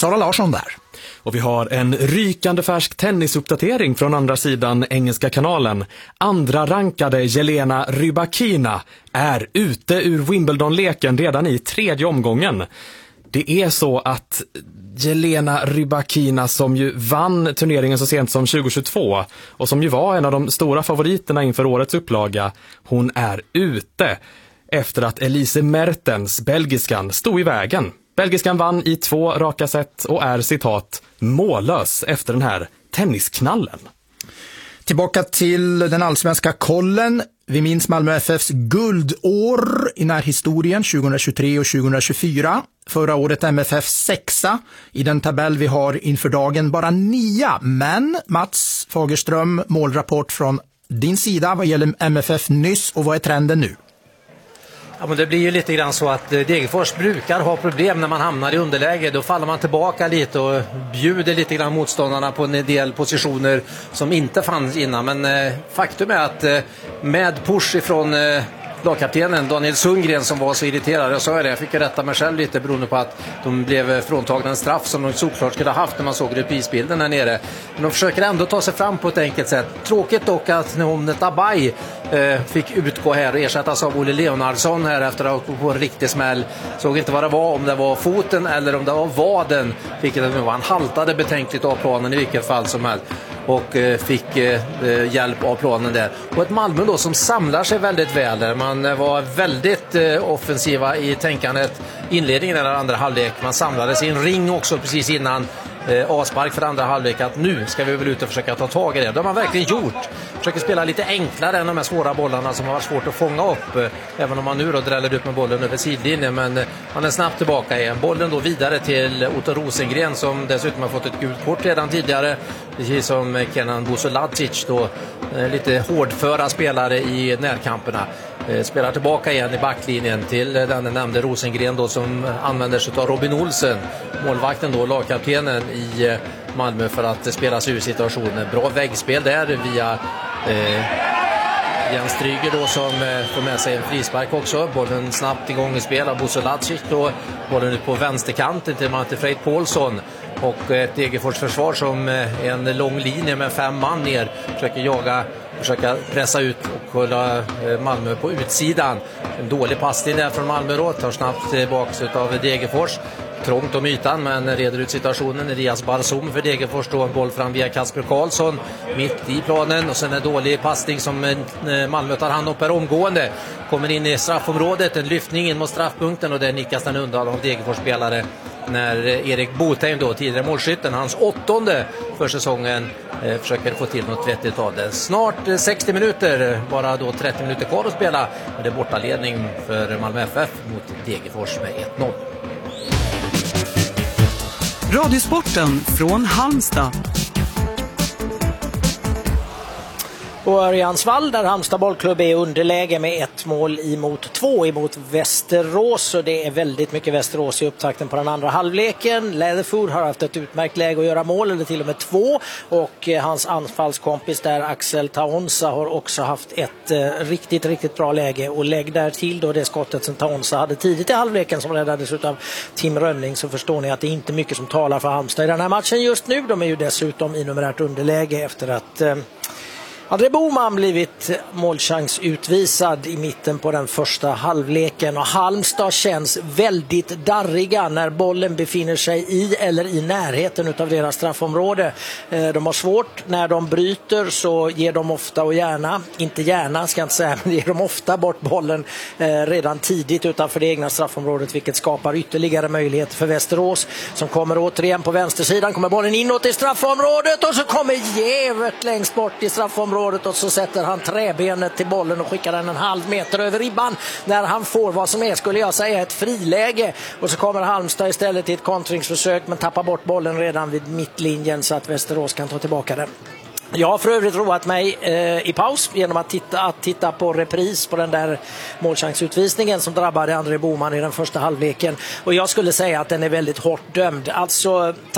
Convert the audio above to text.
Sara Larsson där. Och vi har en rykande färsk tennisuppdatering från andra sidan Engelska kanalen. Andra rankade Jelena Rybakina är ute ur Wimbledon-leken redan i 3:e omgången. Det är så att Jelena Rybakina, som ju vann turneringen så sent som 2022 och som ju var en av de stora favoriterna inför årets upplaga, hon är ute efter att Elise Mertens, belgiskan, stod i vägen. Belgiskan vann i 2 raka set och är, citat, mållös efter den här tennisknallen. Tillbaka till den allsvenska kollen. Vi minns Malmö FFs guldår i närhistorien 2023 och 2024. Förra året MFF 6 i den tabell vi har inför dagen, bara 9. Men Mats Fagerström, målrapport från din sida vad gäller MFF nyss, och vad är trenden nu? Ja, men det blir ju lite grann så att Degerfors brukar ha problem när man hamnar i underläge. Då faller man tillbaka lite och bjuder lite grann motståndarna på en del positioner som inte fanns innan. Men faktum är att med push ifrån lagkaptenen Daniel Sundgren, som var så irriterad, jag fick rätta mig själv lite beroende på att de blev fråntagna en straff som de såklart skulle ha haft när man såg reprisbilden där nere. Men de försöker ändå ta sig fram på ett enkelt sätt. Tråkigt dock att Nehomnet Abay fick utgå här och ersättas av Olle Leonardsson här efter att ha på en riktig smäll. Såg inte vad det var, om det var foten eller om det var vaden, vilket det var. Han haltade betänkligt av planen i vilket fall som helst och fick hjälp av planen där. Och ett Malmö då som samlar sig väldigt väl där. Man var väldigt offensiva i tänkandet inledningen av den andra halvlek. Man samlades i en ring också precis innan avspark för andra halvlek, att nu ska vi väl ut och försöka ta tag i det. Det har man verkligen gjort. Försöker spela lite enklare än de här svåra bollarna som har varit svårt att fånga upp, även om man nu då dräller upp med bollen över sidlinjen, men man är snabbt tillbaka igen. Bollen då vidare till Otto Rosengren, som dessutom har fått ett gult kort redan tidigare, precis som Kenan Busolacic då, lite hårdföra spelare i närkamperna. Spelar tillbaka igen i backlinjen till den nämnde Rosengren då, som använder sig av Robin Olsen, målvakten då, lagkaptenen i Malmö, för att spela sig ur situationen. Bra väggspel där via Jens Stryger då, som får med sig en frispark också. Bollen snabbt igång i spel av Busolacic då. Bollen ut på vänsterkanten till Manfred Paulsson. Och ett Degerfors försvar som en lång linje med 5 man ner försöker jaga, försöka pressa ut och hålla Malmö på utsidan. En dålig passning där från Malmö då, tar snabbt tillbaka av Degerfors. Trångt om ytan, men reder ut situationen. Elias Barzum för Degerfors då, en boll fram via Kasper Karlsson mitt i planen, och sen en dålig passning som Malmö tar hand om per omgående. Kommer in i straffområdet, en lyftning in mot straffpunkten, och där nickas den undan av Degerfors spelare när Erik Botheim då, tidigare målskytten, hans 8:e för säsongen, försöker få till något vettigt av det. Snart 60 minuter, bara då 30 minuter kvar att spela, och det är bortaledning för Malmö FF mot Degerfors med 1-0. Radiosporten från Halmstad. Och Örjansvall, där Halmstad bollklubb är underläge med 1-2 emot Västerås, och det är väldigt mycket Västerås i upptakten på den andra halvleken. Leatherfoot har haft ett utmärkt läge att göra mål, eller till och med 2, och hans anfallskompis där Axel Taonsa har också haft ett riktigt bra läge, och lägg där till då det skottet som Taonsa hade tidigt i halvleken som räddades av Tim Rönning, så förstår ni att det är inte mycket som talar för Halmstad i den här matchen just nu. De är ju dessutom i numerärt underläge efter att André Boman blivit målchansutvisad i mitten på den första halvleken, och Halmstad känns väldigt darriga när bollen befinner sig i eller i närheten av deras straffområde. De har svårt när de bryter, så ger de ofta och gärna, inte gärna ska jag inte säga, men ger de ofta bort bollen redan tidigt utanför det egna straffområdet, vilket skapar ytterligare möjligheter för Västerås, som kommer återigen på vänstersidan, kommer bollen inåt i straffområdet, och så kommer Gevert längst bort i straffområdet, och så sätter han träbenet till bollen och skickar den en halv meter över ribban när han får vad som är, skulle jag säga, ett friläge, och så kommer Halmstad istället till ett kontringsförsök, men tappar bort bollen redan vid mittlinjen så att Västerås kan ta tillbaka den. Jag har för övrigt roat mig i paus genom att titta på repris på den där målchansutvisningen som drabbade André Boman i den första halvleken, och jag skulle säga att den är väldigt hårt dömd. Alltså